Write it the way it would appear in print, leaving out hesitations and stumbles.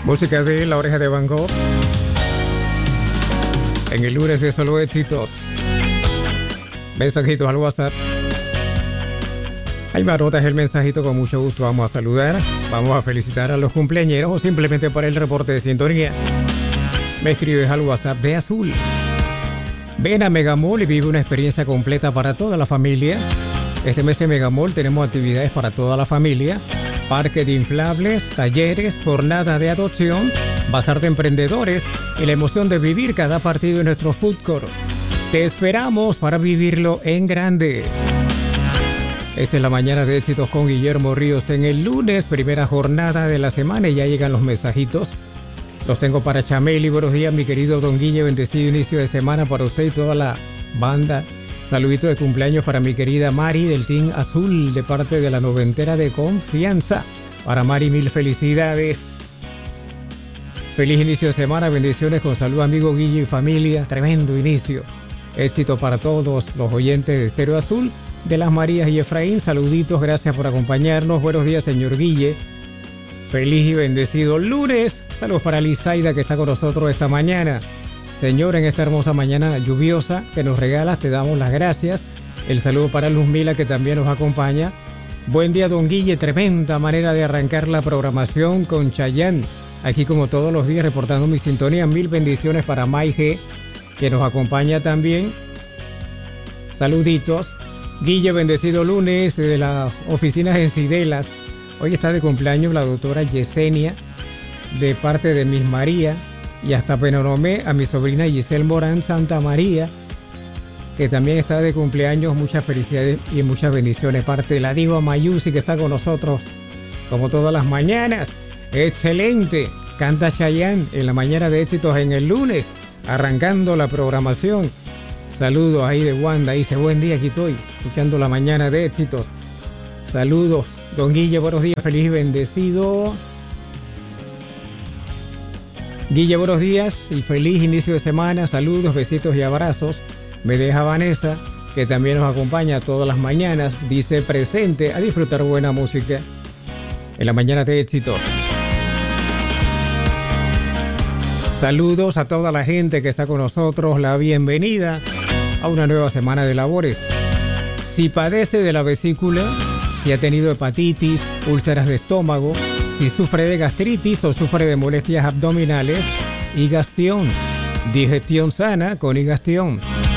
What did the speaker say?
Música de La Oreja de Van Gogh. En el lunes de Solo Éxitos. Mensajitos al WhatsApp. Ahí me anotas el mensajito, con mucho gusto vamos a saludar. Vamos a felicitar a los cumpleañeros o simplemente para el reporte de sintonía. Me escribes al WhatsApp de Azul. Ven a Megamall y vive una experiencia completa para toda la familia. Este mes en Megamall tenemos actividades para toda la familia. Parque de inflables, talleres, jornada de adopción, bazar de emprendedores y la emoción de vivir cada partido en nuestro food court. Te esperamos para vivirlo en grande. Esta es la mañana de éxitos con Guillermo Ríos en el lunes, primera jornada de la semana, y ya llegan los mensajitos. Los tengo para Chameli. Buenos días, mi querido Don Guille, bendecido inicio de semana para usted y toda la banda. Saludito de cumpleaños para mi querida Mari del Team Azul de parte de la noventera de confianza. Para Mari, mil felicidades. Feliz inicio de semana, bendiciones con salud, amigo Guille y familia. Tremendo inicio. Éxito para todos los oyentes de Estéreo Azul, de Las Marías y Efraín. Saluditos, gracias por acompañarnos. Buenos días, señor Guille. Feliz y bendecido lunes. Saludos para Lizaida, que está con nosotros esta mañana. Señor, en esta hermosa mañana lluviosa que nos regalas, te damos las gracias. El saludo para Luzmila, que también nos acompaña. Buen día, don Guille. Tremenda manera de arrancar la programación con Chayanne. Aquí, como todos los días, reportando mi sintonía. Mil bendiciones para May G, que nos acompaña también. Saluditos. Guille, bendecido lunes de las oficinas en Cidelas. Hoy está de cumpleaños la doctora Yesenia, de parte de Miss María. Y hasta Penonomé a mi sobrina Giselle Morán Santa María, que también está de cumpleaños. Muchas felicidades y muchas bendiciones. Parte de la diva Mayusi, que está con nosotros como todas las mañanas. Excelente. Canta Chayanne en la mañana de éxitos en el lunes, arrancando la programación. Saludos ahí de Wanda. Dice, buen día, aquí estoy, escuchando la mañana de éxitos. Saludos. Don Guille, buenos días, feliz y bendecido. Guille, buenos días y feliz inicio de semana. Saludos, besitos y abrazos. Me deja Vanessa, que también nos acompaña todas las mañanas. Dice presente a disfrutar buena música en la mañana de éxitos. Saludos a toda la gente que está con nosotros. La bienvenida a una nueva semana de labores. Si padece de la vesícula, si ha tenido hepatitis, úlceras de estómago, si sufre de gastritis o sufre de molestias abdominales, Higastión. Digestión sana con Higastión.